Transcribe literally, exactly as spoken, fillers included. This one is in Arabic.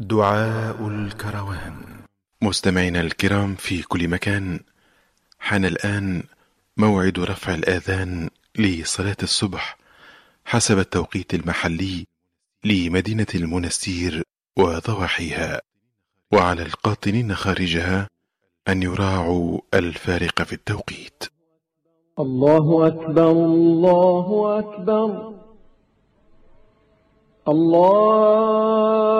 دعاء الكروان. مستمعينا الكرام في كل مكان، حان الآن موعد رفع الآذان لصلاة الصبح حسب التوقيت المحلي لمدينة المنستير وضواحيها، وعلى القاطنين خارجها أن يراعوا الفارق في التوقيت. الله أكبر الله أكبر الله